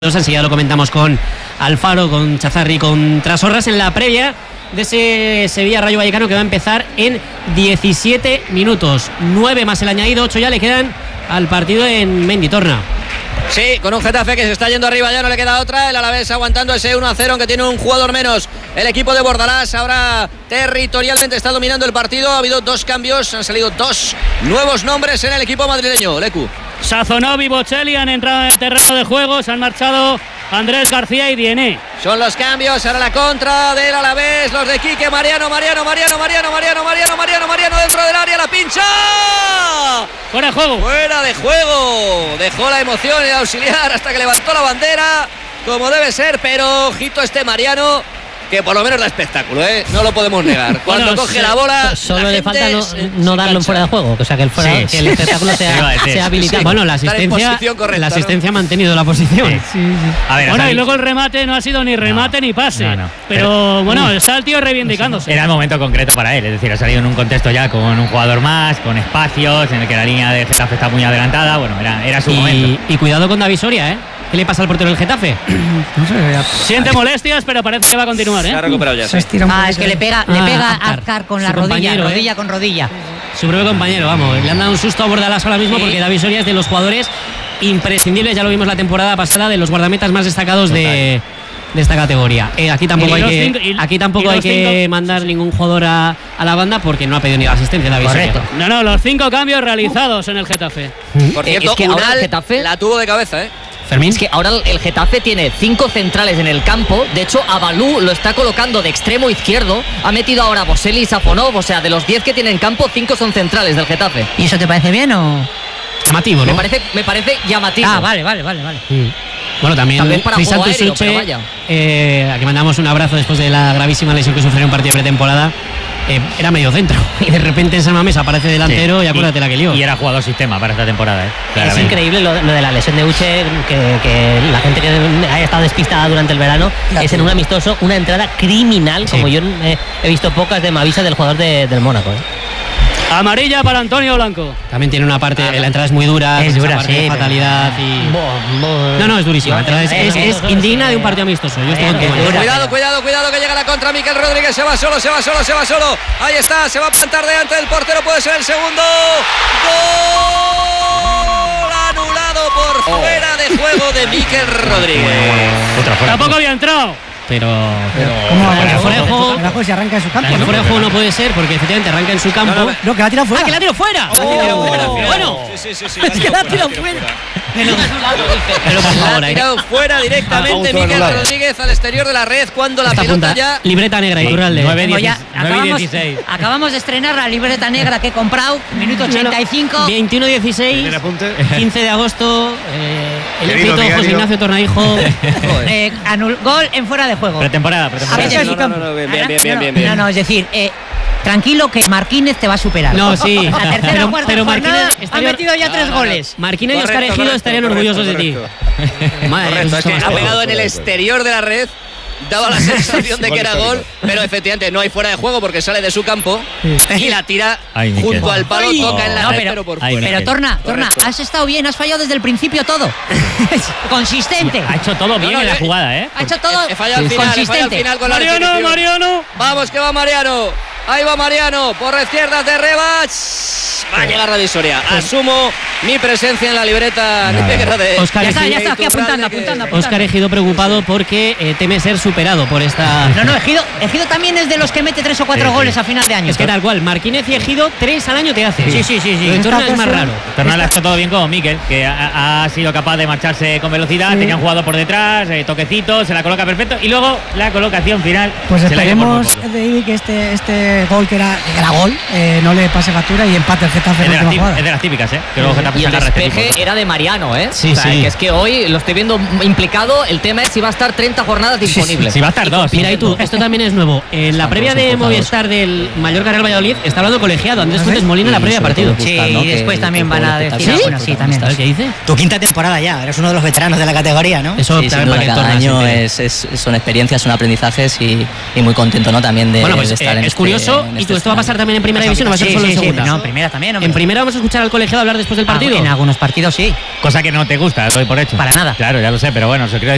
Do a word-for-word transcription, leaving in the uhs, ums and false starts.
Enseguida lo comentamos con Alfaro, con Chazarri, con Trasorras en la previa de ese Sevilla Rayo Vallecano que va a empezar en diecisiete minutos. nueve más el añadido, ocho ya le quedan al partido en Menditorna. Sí, con un Getafe que se está yendo arriba, ya no le queda otra. El Alavés aguantando ese uno a cero, aunque tiene un jugador menos. El equipo de Bordalás ahora territorialmente está dominando el partido. Ha habido dos cambios, han salido dos nuevos nombres en el equipo madrileño. Lecu. Sazonov y Bocelli han entrado en el terreno de juego, se han marchado Andrés García y Diené. Son los cambios, ahora la contra del Alavés, los de Quique, Mariano, Mariano, Mariano, Mariano, Mariano, Mariano, Mariano, Mariano dentro del área, la pincha. Fuera de juego. Fuera de juego. Dejó la emoción el auxiliar hasta que levantó la bandera, como debe ser, pero ojito este Mariano, que por lo menos da espectáculo, ¿eh? No lo podemos negar. Cuando bueno, coge sí, la bola, solo la le falta no, se, no se darlo en fuera de juego, o sea que el, fuera, sí, que el espectáculo sea, sea habilitado. Sí, bueno, la asistencia, correcta, la asistencia ¿no? ha mantenido la posición. Sí. Sí, sí. A ver, bueno, y luego el remate no ha sido ni remate no, ni pase. No, no. Pero, pero bueno, uh, está el tío reivindicándose. Era el momento concreto para él, es decir, ha salido en un contexto ya con un jugador más, con espacios, en el que la línea de Getafe está muy adelantada. Bueno, era, era su y, momento. Y cuidado con David Soria, ¿eh? ¿Qué le pasa al portero del Getafe? No sé, siente molestias, pero parece que va a continuar, ¿eh? Se ha recuperado ya. Se estira un ah, es que le pega, ah, le pega a Azcar, Azcar con su la rodilla, ¿eh? rodilla con rodilla. Su propio compañero, vamos. Le han dado un susto a Bordalás ahora mismo, sí, porque David Soria es de los jugadores imprescindibles, ya lo vimos la temporada pasada, de los guardametas más destacados de, de esta categoría. Eh, aquí tampoco hay que, cinco, aquí tampoco hay que mandar ningún jugador a, a la banda porque no ha pedido ni la asistencia David Soria. No, no, los cinco cambios realizados en el Getafe. Por cierto, es que ahora el Getafe la tuvo de cabeza, ¿eh? Fermín. Es que ahora el Getafe tiene cinco centrales en el campo. De hecho, Abalú lo está colocando de extremo izquierdo. Ha metido ahora a Bocelli y Safonov. O sea, de los diez que tiene en campo, cinco son centrales del Getafe. ¿Y eso te parece bien o...? Llamativo, ¿no? Me parece, me parece llamativo. Ah, vale, vale, vale, vale. Sí. Bueno, también para juego aéreo, pero vaya. Eh, aquí mandamos un abrazo después de la gravísima lesión que sufrió en un partido de pretemporada. Eh, era medio centro y de repente en San Mamés aparece delantero, sí, y acuérdate la que lió. Y era jugador sistema para esta temporada, ¿eh? Es increíble lo, lo de la lesión de Uche, que, que la gente que haya estado despistada durante el verano, claro, es en un amistoso una entrada criminal, sí, como yo eh, he visto pocas de Mavisa del jugador de, del Mónaco, ¿eh? Amarilla para Antonio Blanco. También tiene una parte, ah, la entrada es muy dura, es dura, sí, de fatalidad y... No, no, es durísima. La entrada es, es, es indigna de un partido amistoso. Yo estoy contigo. Cuidado, cuidado, cuidado, que llega la contra. Miquel Rodríguez se va solo, se va solo, se va solo. Ahí está, se va a plantar delante del portero, puede ser el segundo. Gol anulado por fuera de juego de Miquel Rodríguez. Tampoco había entrado. Pero, pero ¿cómo el fuera de juego, juego si arranca en su campo? El fuera de juego no puede ser porque efectivamente arranca en su campo. No, no, no, que la tira fuera. Ah, que la tiro fuera. Oh, la tiro fuera. Bueno, sí, sí, sí, sí, es que la tiro fuera. Pero, pero por favor, ha tirado fuera directamente Miquel Rodríguez al exterior de la red cuando la esta pelota punta, ya. Libreta negra y Iturralde. nueve y acabamos, dieciséis. Acabamos de estrenar la libreta negra que he comprado, minuto ochenta y cinco. veintiuno dieciséis, quince de agosto. Eh, el escrito José Ignacio Tornaijo. eh, anul, gol en fuera de juego. Pretemporada, pretemporada. No, no, no, no, bien, bien, bien, bien, bien, bien. No, no, es decir, eh, tranquilo que Marquínez te va a superar. No, sí. La tercera pero, o cuarta pero jornada Marquínez ha metido ya tres no, no, goles. Marquínez y correcto, Óscar Ejido correcto, estarían correcto, orgullosos correcto. de ti. Madre, Correcto, es que ha pegado en el esto. exterior de la red. Daba la sensación de que era gol, pero efectivamente no hay fuera de juego porque sale de su campo y la tira Ay, junto al palo, toca en la No, red, pero- pero por Ay, fuera. Pero Torna, Torna, Correcto. has estado bien, has fallado desde el principio todo. Consistente. Ha hecho todo bien No, no, en la eh, jugada, ¿eh? Ha hecho todo He fallado al final, he fallado al consistente. final con la Mariano, definición. Mariano. Vamos que va Mariano. Ahí va Mariano, por la izquierda de Rebach. Va a llegar la Soria. Asumo mi presencia en la libreta negra de Óscar Ya está, ya Ejido, está, aquí apuntando, que- apuntando, apuntando. Óscar Ejido preocupado porque eh, teme ser superado por esta... No, no, Ejido, Ejido también es de los que mete tres o cuatro Sí, sí. goles a final de año. Es que tal cual, Marquínez y Ejido, tres al año te hace. Sí, sí, sí, sí. Lo de Torna es más Esta raro. Tornal ha hecho todo bien con Miquel, que ha, ha sido capaz de marcharse con velocidad, Sí. tenía un jugador por detrás, eh, toquecito, se la coloca perfecto y luego la colocación final. Pues se la ha ido por esperemos poco. de ahí que este, este gol que era, que era gol eh, no le pase factura y empate el Getafe Es en de, la las última típicas, jugada. es de las típicas, ¿eh? Que luego Getafe Y el saca este despeje tipo. era de Mariano, ¿eh? Sí, o sea, sí. que es que hoy lo estoy viendo implicado. El tema es si va a estar treinta jornadas disponibles. Si va a estar dos. Mira, y tú, esto también es nuevo. En la previa de Movistar del Mallorca Real Valladolid está hablando colegiado Andrés Fuentes Molina en la previa de partido. Sí, y después también van a decir, ¿Sí? bueno, sí, también. A ver qué dice. Tu quinta temporada ya, eres uno de los veteranos de la categoría, ¿no? Eso Sí, también sin para duda, que cada Torna se año entere. es, es- son experiencias, son aprendizajes y, y muy contento, ¿no? También de, Bueno, pues de estar eh, en es este- curioso. en Y este tú, esto va a pasar escenario. también en primera división, no va a ser Sí, solo sí, en sí, segunda. no, en primera también. hombre. En primera vamos a escuchar al colegiado hablar después del partido. En algunos partidos sí. Cosa que no te gusta, doy por hecho. Para nada. Claro, ya lo sé, pero bueno, se quiero decir.